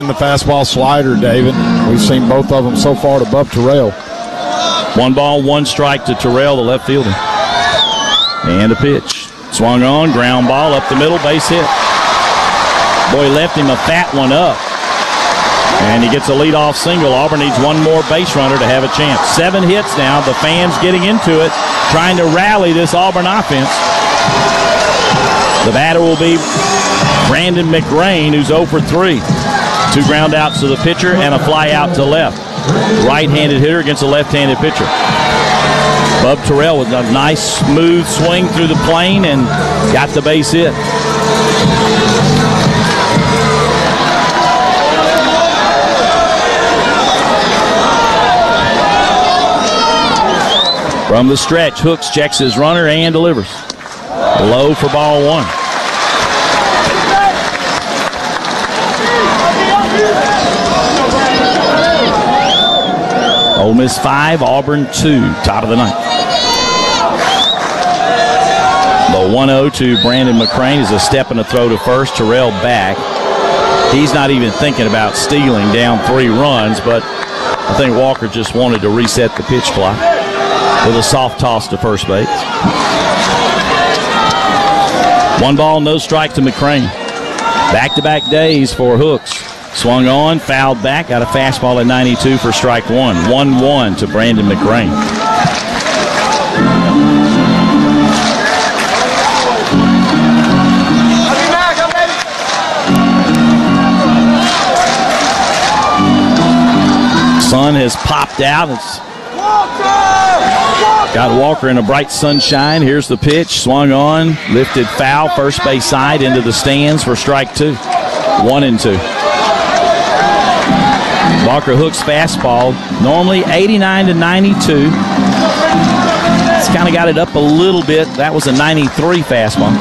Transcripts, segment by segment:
In the fastball slider, David. We've seen both of them so far to Bub Terrell. 1 ball, 1 strike to Terrell, the left fielder. And a pitch. Swung on, ground ball up the middle, base hit. Boy, left him a fat one up. And he gets a leadoff single. Auburn needs 1 more base runner to have a chance. 7 hits now. The fans getting into it, trying to rally this Auburn offense. The batter will be Brandon McRain, who's 0 for 3. 2 ground outs to the pitcher and a fly out to left. Right-handed hitter against a left-handed pitcher. Bub Terrell with a nice, smooth swing through the plane and got the base hit. From the stretch, Hooks checks his runner and delivers. Low for ball 1. Ole Miss 5, Auburn 2, top of the 9th. The 1-0 to Brandon McRain is a step and a throw to first. Terrell back. He's not even thinking about stealing down 3 runs, but I think Walker just wanted to reset the pitch clock with a soft toss to first base. 1 ball, no strike to McRain. Back-to-back days for Hooks. Swung on, fouled back, got a fastball at 92 for strike 1. 1-1 to Brandon McRain. Sun has popped out. It's got Walker in a bright sunshine. Here's the pitch. Swung on, lifted foul, first base side into the stands for strike 2. 1-2. Walker Hooks fastball, normally 89 to 92. It's kind of got it up a little bit. That was a 93 fastball.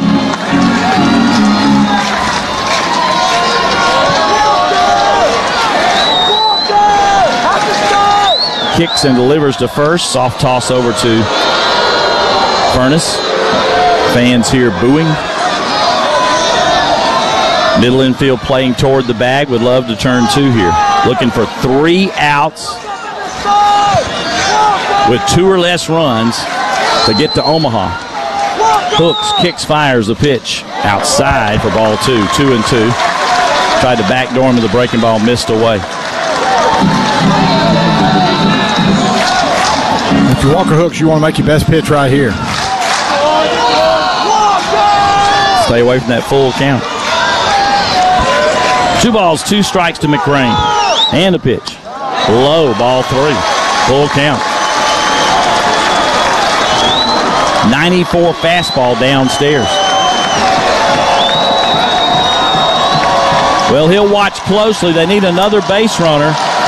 Kicks and delivers to first. Soft toss over to Furness. Fans here booing. Middle infield playing toward the bag. Would love to turn 2 here. Looking for 3 outs with 2 or less runs to get to Omaha. Hooks kicks, fires the pitch outside for ball 2. 2-2. Tried to backdoor him with the breaking ball, missed away. If you're Walker Hooks, you want to make your best pitch right here. Stay away from that full count. 2 balls, 2 strikes to McRain. And a pitch. Low, ball 3. Full count. 94 fastball downstairs. Well, he'll watch closely. They need another base runner.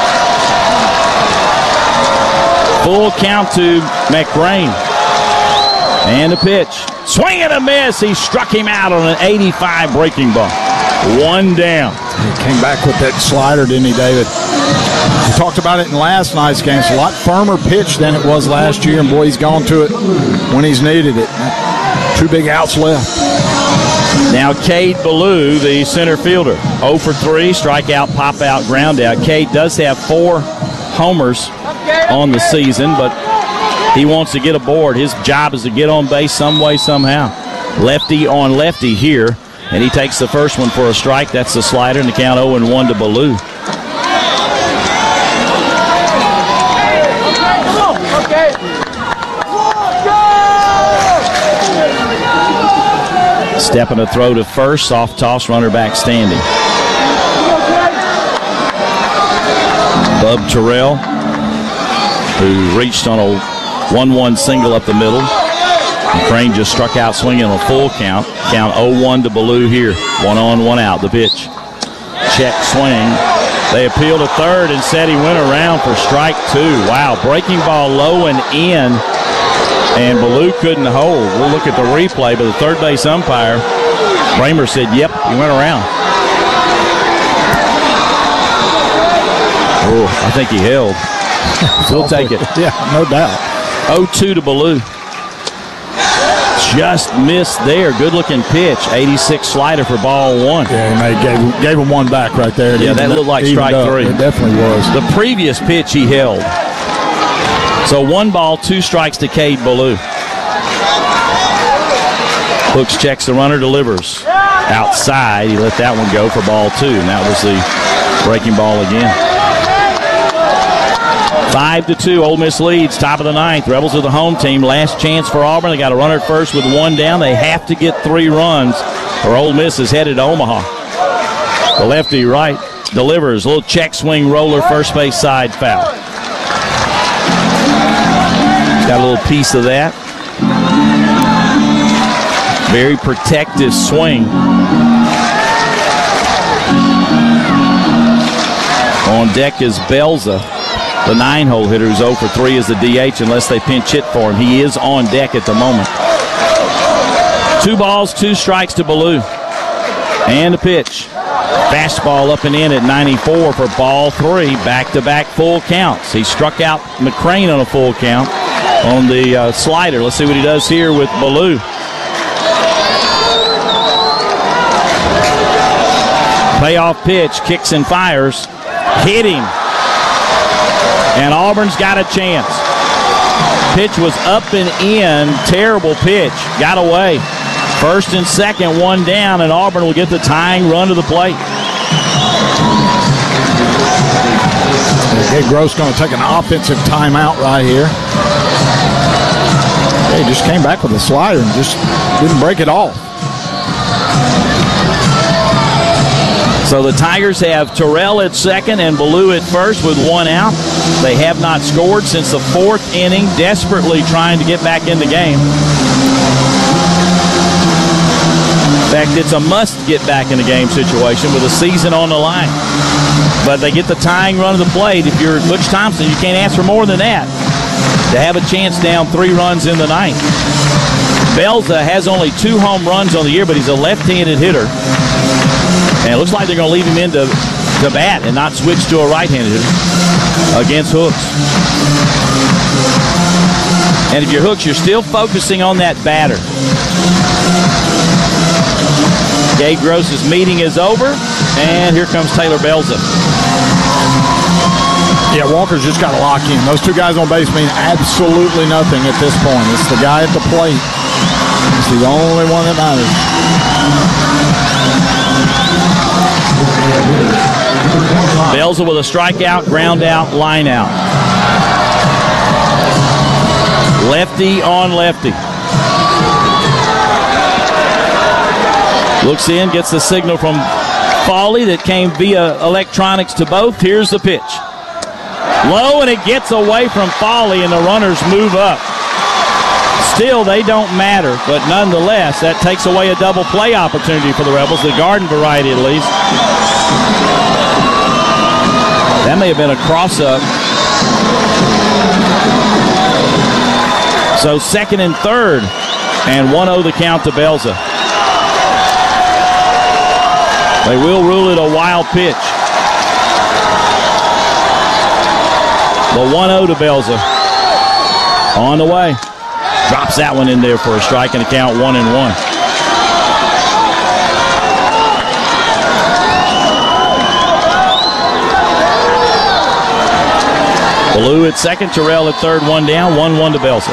Full count to McRain. And a pitch. Swing and a miss. He struck him out on an 85 breaking ball. 1 down. He came back with that slider, didn't he, David? We talked about it in last night's game. It's a lot firmer pitch than it was last year, and boy, he's gone to it when he's needed it. 2 big outs left. Now Cade Ballou, the center fielder, 0 for 3, strikeout, pop out, ground out. Cade does have 4 homers on the season, but he wants to get aboard. His job is to get on base some way, somehow. Lefty on lefty here, and he takes the first one for a strike. That's the slider, and the count 0-1 to Ballou. Step and a throw to first, soft toss, runner back standing. Bub Terrell, who reached on a 1-1 single up the middle. McRain just struck out swinging on a full count. Count 0-1 to Ballou here. 1 on, 1 out. The pitch. Check swing. They appealed to third and said he went around for strike 2. Wow, breaking ball low and in. And Ballou couldn't hold. We'll look at the replay, but the third base umpire, Bramer, said, yep, he went around. Oh, I think he held. We'll take it. Yeah, no doubt. 0-2 to Ballou. just missed there. Good-looking pitch. 86 slider for ball one. Yeah, and they gave him one back right there. Yeah, that looked like strike three. It definitely was. The previous pitch he held. So 1 ball, 2 strikes to Cade Ballou. Hooks checks the runner, delivers. Outside, he let that one go for ball 2. And that was the breaking ball again. 5-2, Ole Miss leads, top of the 9th. Rebels are the home team. Last chance for Auburn. They got a runner at first with 1 down. They have to get 3 runs, or Ole Miss is headed to Omaha. The lefty right delivers. A little check swing roller, first base side foul. Got a little piece of that. Very protective swing. On deck is Belza, the 9-hole hitter, who's 0 for 3 as the DH unless they pinch hit for him. He is on deck at the moment. 2 balls, 2 strikes to Ballou. And a pitch. Fastball up and in at 94 for ball 3. Back-to-back full counts. He struck out McCrane on a full count on the slider. Let's see what he does here with Ballou. Payoff pitch, kicks and fires. Hit him. And Auburn's got a chance. Pitch was up and in. Terrible pitch. Got away. First and second, 1 down, and Auburn will get the tying run to the plate. Gabe Gross going to take an offensive timeout right here. He just came back with a slider and just didn't break it off. So the Tigers have Terrell at second and Ballou at first with 1 out. They have not scored since the 4th inning, desperately trying to get back in the game. In fact, it's a must get back in the game situation with a season on the line. But they get the tying run of the plate. If you're Butch Thompson, you can't ask for more than that to have a chance down 3 runs in the 9th. Belza has only 2 home runs on the year, but he's a left-handed hitter. And it looks like they're going to leave him into bat and not switch to a right-handed hitter against Hooks. And if you're Hooks, you're still focusing on that batter. Gabe Gross's meeting is over, and here comes Taylor Belza. Yeah, Walker's just got to lock in. Those 2 guys on base mean absolutely nothing at this point. It's the guy at the plate. It's the only one that matters. Belza with a strikeout, ground out, line out. Lefty on lefty. Looks in, gets the signal from Fawley that came via electronics to both. Here's the pitch. Low, and it gets away from Fawley, and the runners move up. Still, they don't matter, but nonetheless, that takes away a double play opportunity for the Rebels, the garden variety at least. That may have been a cross-up. So 2nd and 3rd, and 1-0 the count to Belza. They will rule it a wild pitch. The 1-0 to Belza. On the way. Drops that one in there for a strike and a count 1-1. Ballou at second, Terrell at third, 1 down, 1-1 to Belza.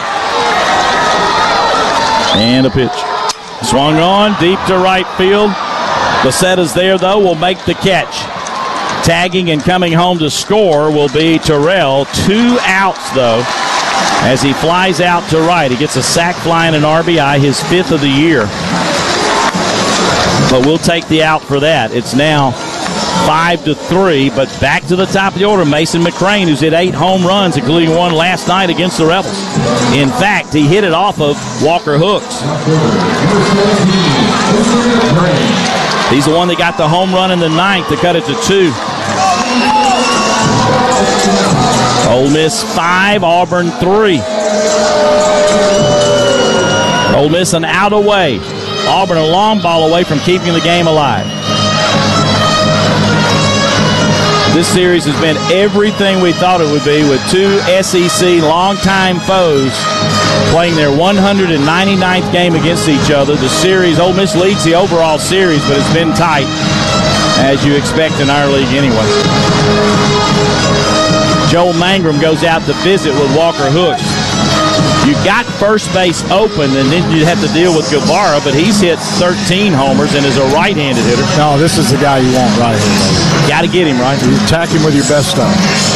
And a pitch. Swung on, deep to right field. Becetta's there, though, will make the catch. Tagging and coming home to score will be Terrell. 2 outs, though, as he flies out to right. He gets a sac fly and an RBI, his 5th of the year. But we'll take the out for that. It's now 5-3, but back to the top of the order, Mason McCrane, who's hit 8 home runs, including 1 last night against the Rebels. In fact, he hit it off of Walker Hooks. He's the one that got the home run in the 9th to cut it to 2. Ole Miss 5, Auburn 3. Ole Miss an out away. Auburn a long ball away from keeping the game alive. This series has been everything we thought it would be, with 2 SEC longtime foes playing their 199th game against each other. The series, Ole Miss leads the overall series, but it's been tight, as you expect in our league anyway. Joel Mangrum goes out to visit with Walker Hooks. You got first base open, and then you'd have to deal with Guevara, but he's hit 13 homers and is a right-handed hitter. No, this is the guy you want right here. Got to get him, right? You attack him with your best stuff.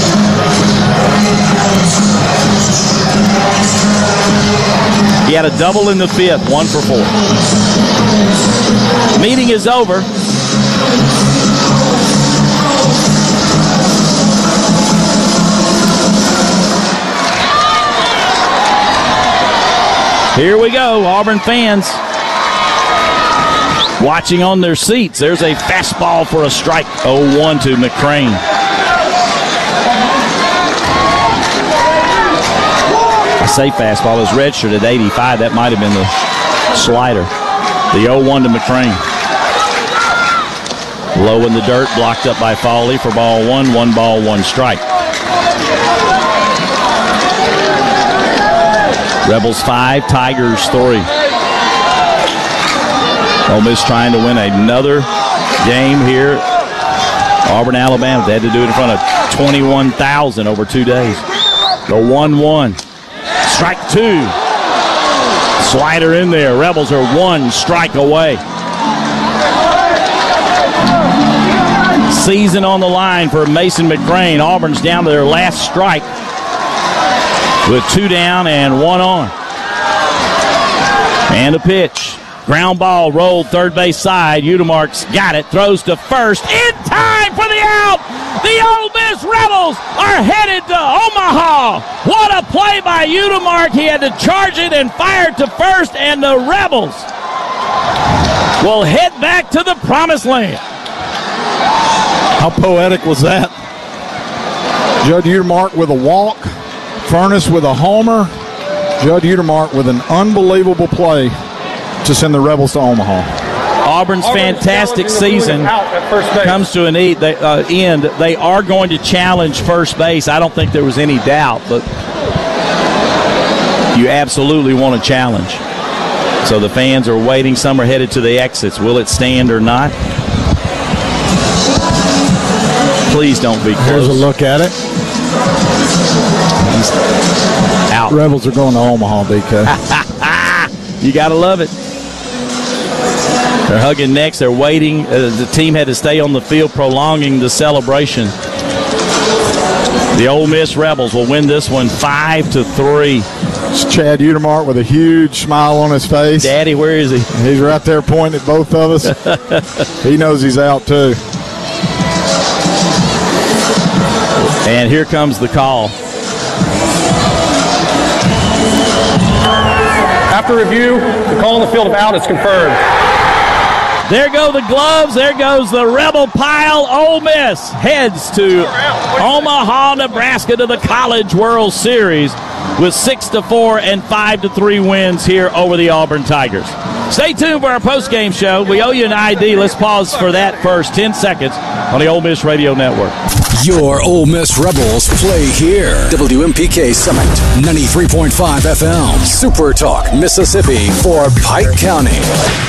He had a double in the fifth, 1 for 4. Meeting is over. Here we go, Auburn fans watching on their seats. There's a fastball for a strike. 0-1 to McCrane. I say fastball. It was registered at 85. That might have been the slider. The 0-1 to McCrane. Low in the dirt, blocked up by Foley for ball 1. 1 ball, 1 strike. Rebels 5, Tigers 3. Ole Miss trying to win another game here. Auburn, Alabama. They had to do it in front of 21,000 over 2 days. The 1-1. Strike 2. Slider in there. Rebels are 1 strike away. Season on the line for Mason McCrane. Auburn's down to their last strike with 2 down and 1 on. And a pitch. Ground ball rolled third base side. Udemark's got it. Throws to first. In time for the out. The Ole Miss Rebels are headed to Omaha. What a play by Udemark. He had to charge it and fire to first. And the Rebels will head back to the promised land. How poetic was that? Judd Udemark with a walk. Furness with a homer. Judd Udemark with an unbelievable play to send the Rebels to Omaha. Auburn's fantastic season comes to an end. They are going to challenge first base. I don't think there was any doubt, but you absolutely want to challenge. So the fans are waiting. Some are headed to the exits. Will it stand or not? Please don't be close. Here's a look at it. Out. Rebels are going to Omaha, BK. You got to love it. They're hugging necks. They're waiting. The team had to stay on the field, prolonging the celebration. The Ole Miss Rebels will win this one 5-3. It's Chad Udemark with a huge smile on his face. Daddy, where is he? He's right there pointing at both of us. He knows he's out, too. And here comes the call. After review, the call on the field of out is confirmed. There go the gloves. There goes the Rebel pile. Ole Miss heads to Omaha, Nebraska to the College World Series with 6-4 and 5-3 wins here over the Auburn Tigers. Stay tuned for our post-game show. We owe you an ID. Let's pause for that first. 10 seconds on the Ole Miss Radio Network. Your Ole Miss Rebels play here. WMPK Summit, 93.5 FM. Super Talk, Mississippi for Pike County.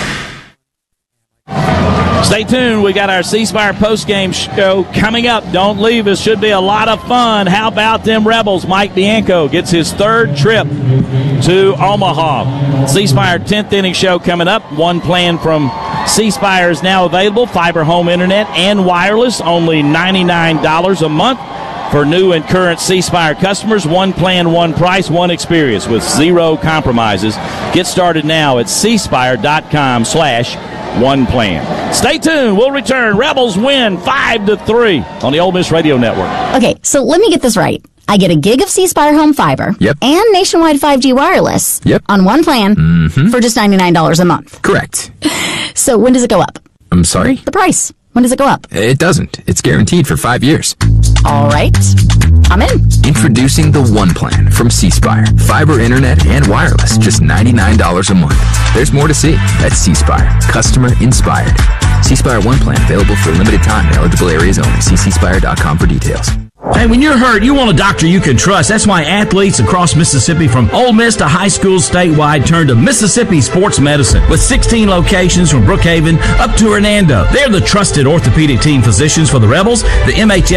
Stay tuned. We got our C-Spire post-game show coming up. Don't leave. It should be a lot of fun. How about them Rebels? Mike Bianco gets his 3rd trip to Omaha. C-Spire 10th inning show coming up. One plan from C-Spire is now available. Fiber home internet and wireless. Only $99 a month for new and current C-Spire customers. One plan, one price, one experience with 0 compromises. Get started now at cspire.com/OnePlan. Stay tuned. We'll return. Rebels win 5-3 on the Ole Miss Radio Network. Okay, so let me get this right. I get a gig of C-Spire home fiber and nationwide 5G wireless on one plan for just $99 a month. Correct. So when does it go up? I'm sorry? The price. When does it go up? It doesn't. It's guaranteed for 5 years. All right. I'm in. Introducing the One Plan from C-Spire. Fiber, internet, and wireless. Just $99 a month. There's more to see at C-Spire. Customer inspired. C-Spire One Plan available for a limited time in eligible areas only. See cspire.com for details. Hey, when you're hurt, you want a doctor you can trust. That's why athletes across Mississippi, from Ole Miss to high schools statewide, turn to Mississippi Sports Medicine. With 16 locations from Brookhaven up to Hernando, they're the trusted orthopedic team physicians for the Rebels, the MHS